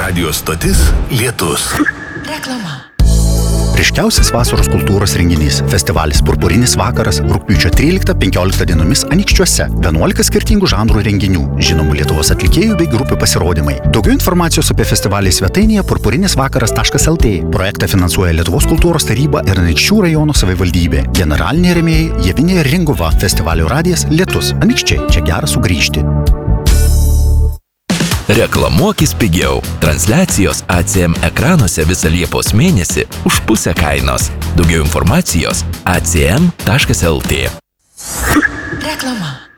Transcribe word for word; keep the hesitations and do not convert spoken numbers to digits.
Radio stotis Lietus. Reklama. Ryškiausias vasaros kultūros renginys – festivalis Purpurinis vakaras rugpjūčio tryliktą penkioliktą dienomis Anykščiuose. vienuolika skirtingų žanrų renginių, žinomų Lietuvos atlikėjų bei grupių pasirodymai. Daugiau informacijos apie festivalį svetainėje purpurinis vakaras taškas el tė. Projektą finansuoja Lietuvos kultūros taryba ir Anykščių rajono savivaldybė. Generaliniai rėmėjai Javinė Ringova, festivalio radijas Lietus. Anykščiai, čia gera sugrįžti. Reklamuokis pigiau. Transliacijos A C M ekranuose visą Liepos mėnesį už pusę kainos. Daugiau informacijos a c m taškas el tė. Reklama.